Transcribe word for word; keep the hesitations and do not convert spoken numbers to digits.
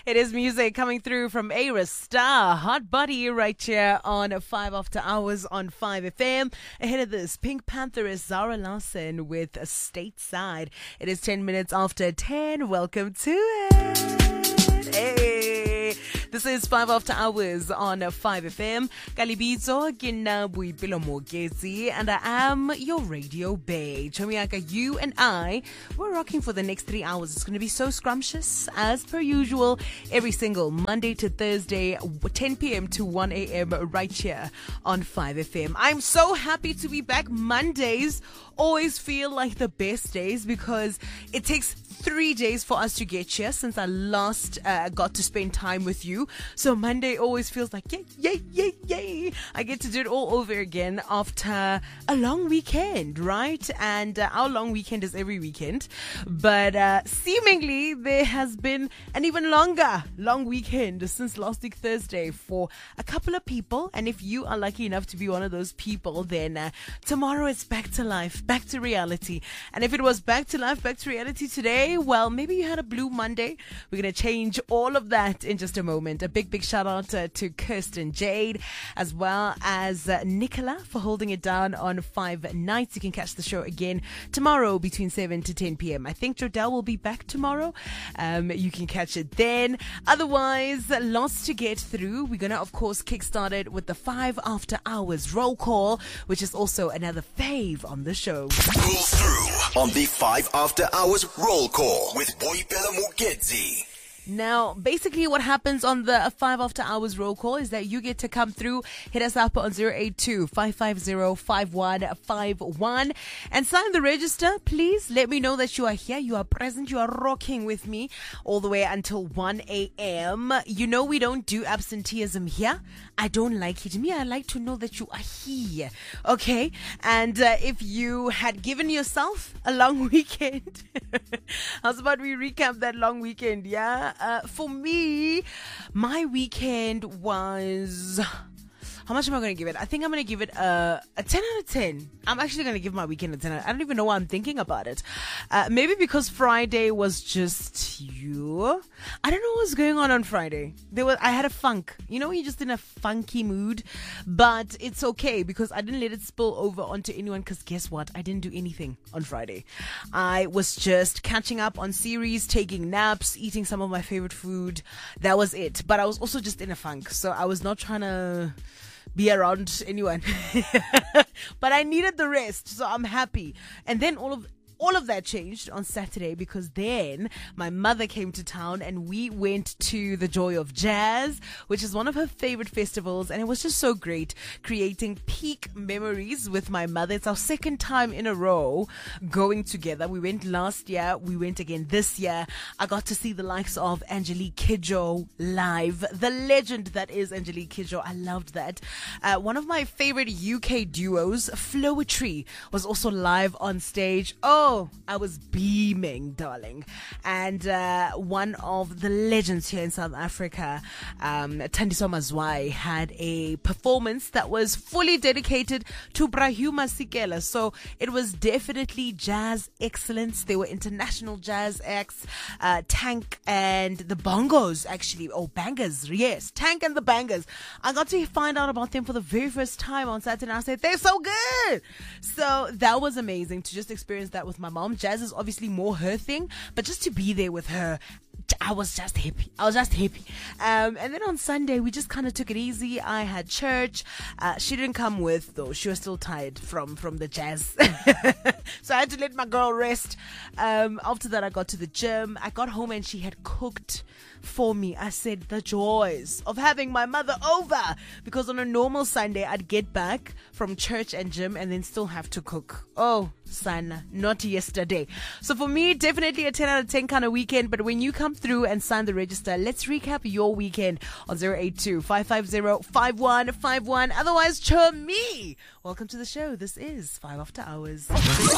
It is music coming through from Ayra Starr, Hot Body, right here on five After Hours on five F M. Ahead of this, Pink Panther is Zara Larsson with Stateside. It is ten minutes after ten. Welcome to it. Hey. This is five After Hours on five F M. Kalibitso, Gina Buipilo Mogezi, and I am your radio bae. Chomiaka, you and I, we're rocking for the next three hours. It's going to be so scrumptious, as per usual, every single Monday to Thursday, ten p.m. to one a.m. right here on five F M. I'm so happy to be back. Mondays always feel like the best days because it takes three days for us to get here since I last uh, got to spend time with you. So Monday always feels like yay, yay, yay, yay. I get to do it all over again after a long weekend, right? And uh, our long weekend is every weekend. But uh, seemingly there has been an even longer long weekend since last week Thursday for a couple of people. And if you are lucky enough to be one of those people, then uh, tomorrow it's back to life, back to reality. And if it was back to life, back to reality today, well, maybe you had a blue Monday. We're going to change all of that in just a moment. A big, big shout out uh, to Kirsten Jade, as well as uh, Nicola for holding it down on five nights. You can catch the show again tomorrow between seven to ten p.m. I think Jodelle will be back tomorrow. Um, you can catch it then. Otherwise, lots to get through. We're going to, of course, kickstart it with the five After Hours roll call, which is also another fave on the show. Roll through on the five After Hours roll call with Boipelo Mogezi. Now, basically what happens on the five After Hours roll call is that you get to come through, hit us up on zero eight two, five five zero, five one five one and sign the register. Please let me know that you are here, you are present, you are rocking with me all the way until one a.m. You know we don't do absenteeism here. I don't like it. Me, I like to know that you are here. Okay? And uh, if you had given yourself a long weekend, how's about we recap that long weekend, yeah? Uh, for me, my weekend was... How much am I going to give it? I think I'm going to give it a, a ten out of ten. I'm actually going to give my weekend a ten. I don't even know why I'm thinking about it. Uh, maybe because Friday was just you. I don't know what was going on on Friday. There was, I had a funk. You know, you're just in a funky mood. But it's okay because I didn't let it spill over onto anyone because guess what? I didn't do anything on Friday. I was just catching up on series, taking naps, eating some of my favorite food. That was it. But I was also just in a funk. So I was not trying to be around anyone. But I needed the rest, so I'm happy. And then all of All of that changed on Saturday because then my mother came to town and we went to the Joy of Jazz, which is one of her favorite festivals. And it was just so great creating peak memories with my mother. It's our second time in a row going together. We went last year. We went again this year. I got to see the likes of Angelique Kidjo live. The legend that is Angelique Kidjo. I loved that. Uh, one of my favorite U K duos, Flowetry, was also live on stage. Oh, I was beaming, darling. And uh, one of the legends here in South Africa, um, Thandiso Mazwai, had a performance that was fully dedicated to Brahu Masikela. So it was definitely jazz excellence. There were international jazz acts, uh, Tank and the Bongos, actually. Oh, Bangers, yes. Tank and the Bangers. I got to find out about them for the very first time on Saturday. I said, they're so good. So that was amazing to just experience that with my mom. Jazz is obviously more her thing, but just to be there with her, I was just happy. I was just happy. Um, and then on Sunday, we just kind of took it easy. I had church. Uh, she didn't come with, though. She was still tired from, from the jazz. So I had to let my girl rest. Um, after that, I got to the gym. I got home and she had cooked for me. I said, the joys of having my mother over. Because on a normal Sunday, I'd get back from church and gym and then still have to cook. Oh, son, not yesterday. So for me, definitely a ten out of ten kind of weekend. But when you come through and sign the register, let's recap your weekend on zero eight two, five five zero, five one five one. Otherwise, cheer me. Welcome to the show. This is five After Hours.